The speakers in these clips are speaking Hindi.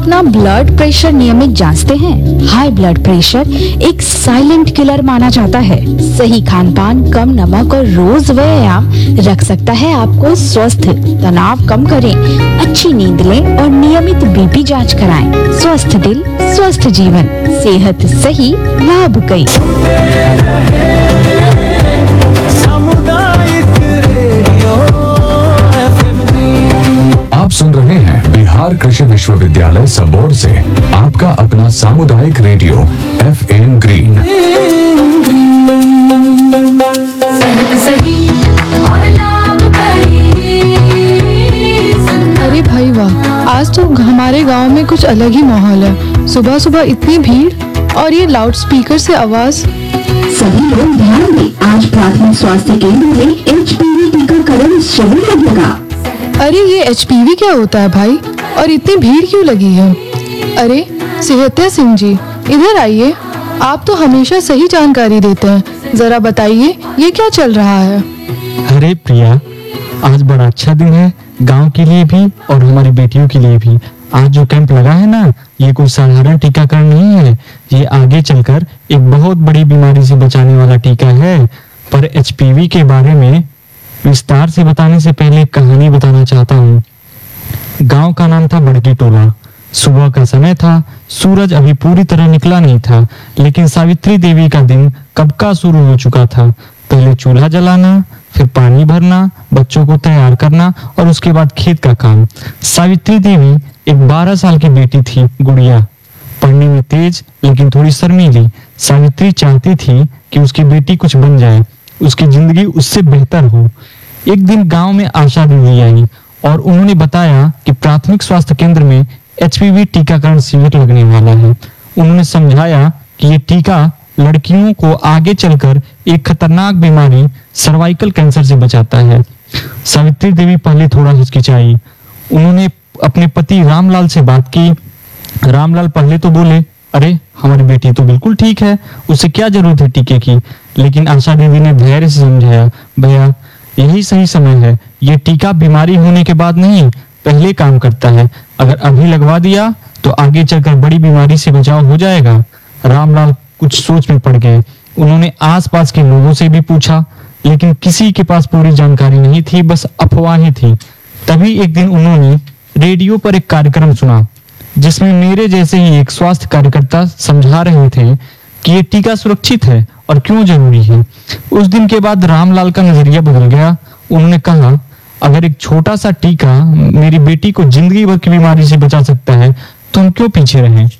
अपना ब्लड प्रेशर नियमित जांचते हैं? हाई ब्लड प्रेशर एक साइलेंट किलर माना जाता है। सही खान पान, कम नमक और रोज व्यायाम रख सकता है आपको स्वस्थ। तनाव कम करें, अच्छी नींद लें और नियमित बीपी जांच कराएं। स्वस्थ दिल, स्वस्थ जीवन, सेहत सही, लाभ कई। आप सुन रहे हैं बिहार कृषि विश्वविद्यालय सबौर से आपका अपना सामुदायिक रेडियो FM ग्रीन। अरे भाई वाह, आज तो हमारे गांव में कुछ अलग ही माहौल है। सुबह सुबह इतनी भीड़ और ये लाउड स्पीकर से आवाज। सभी लोग ध्यान दें, आज प्राथमिक स्वास्थ्य केंद्र में HPV टीकाकरण शिविर लगेगा। अरे ये HPV क्या होता है भाई, और इतनी भीड़ क्यों लगी है? अरे सेहत्या सिंह जी, इधर आइए। आप तो हमेशा सही जानकारी देते हैं, जरा बताइए ये क्या चल रहा है? अरे प्रिया, आज बड़ा अच्छा दिन है गांव के लिए भी और हमारी बेटियों के लिए भी। आज जो कैंप लगा है ना, ये कोई साधारण टीकाकरण नहीं है। ये आगे चलकर एक बहुत बड़ी बीमारी से बचाने वाला टीका है। पर HPV के बारे में विस्तार से बताने से पहले एक कहानी बताना चाहता हूँ। गांव का नाम था बड़की टोला। सुबह का समय था, सूरज अभी पूरी तरह निकला नहीं था, लेकिन सावित्री देवी का दिन कब का शुरू हो चुका था। पहले चूल्हा जलाना, फिर पानी भरना, बच्चों को तैयार करना और उसके बाद खेत का काम। सावित्री देवी एक 12 साल की बेटी थी, गुड़िया। पढ़ने में तेज लेकिन थोड़ी शर्मीली। सावित्री चाहती थी कि उसकी बेटी कुछ बन जाए, उसकी जिंदगी उससे बेहतर हो। एक दिन गांव में आशा दीदी आई और उन्होंने बताया कि प्राथमिक स्वास्थ्य केंद्र में HPV टीकाकरण शिविर लगने वाला है। उन्होंने समझाया कि ये टीका लड़कियों को आगे चलकर एक खतरनाक बीमारी सर्वाइकल कैंसर से बचाता है। सावित्री देवी पहले थोड़ा हिचकिचाई। उन्होंने अपने पति रामलाल से बात की। रामलाल पहले तो बोले, अरे हमारी बेटी तो बिल्कुल ठीक है, उसे क्या जरूरत है टीके की। लेकिन आशा दीदी ने धैर्य से समझाया, भैया यही सही समय है। ये टीका बीमारी होने के बाद नहीं, पहले काम करता है। अगर अभी लगवा दिया तो आगे चलकर बड़ी बीमारी से बचाव हो जाएगा। रामलाल कुछ सोच में पड़ गए। उन्होंने आसपास के लोगों से भी पूछा, लेकिन किसी के पास पूरी जानकारी नहीं थी, बस अफवाहें थी। तभी एक दिन उन्होंने रेडियो पर एक कार्यक्रम सुना, जिसमें मेरे जैसे ही एक स्वास्थ्य कार्यकर्ता समझा रहे थे कि ये टीका सुरक्षित है और क्यों जरूरी है। उस दिन के बाद रामलाल का नजरिया बदल गया। उन्होंने कहा, अगर एक छोटा सा टीका मेरी बेटी को जिंदगी भर की बीमारी से बचा सकता है तो हम क्यों पीछे रहें।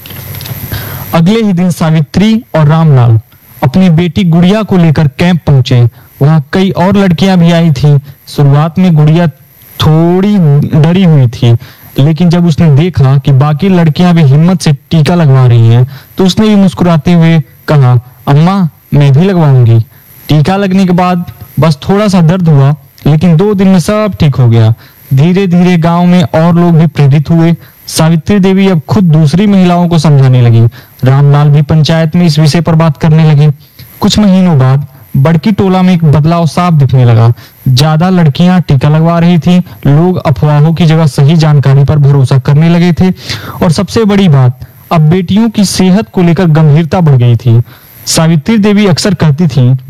अगले ही दिन सावित्री और रामलाल अपनी बेटी गुड़िया को लेकर कैंप पहुंचे। वहां कई और लड़कियां भी आई थी। शुरुआत में गुड़िया थोड़ी डरी हुई थी, लेकिन जब उसने देखा कि बाकी लड़कियां भी हिम्मत से टीका लगवा रही हैं, तो उसने भी मुस्कुराते हुए कहा, अम्मा मैं भी लगवाऊंगी। टीका लगने के बाद बस थोड़ा सा दर्द हुआ, लेकिन 2 दिन में सब ठीक हो गया। धीरे धीरे गांव में और लोग भी प्रेरित हुए। सावित्री देवी अब खुद दूसरी महिलाओं को समझाने लगी। रामलाल भी पंचायत में इस विषय पर बात करने लगे। कुछ महीनों बाद बड़की टोला में एक बदलाव साफ दिखने लगा। ज्यादा लड़कियां टीका लगवा रही थी, लोग अफवाहों की जगह सही जानकारी पर भरोसा करने लगे थे, और सबसे बड़ी बात, अब बेटियों की सेहत को लेकर गंभीरता बढ़ गई थी। सावित्री देवी अक्सर कहती थी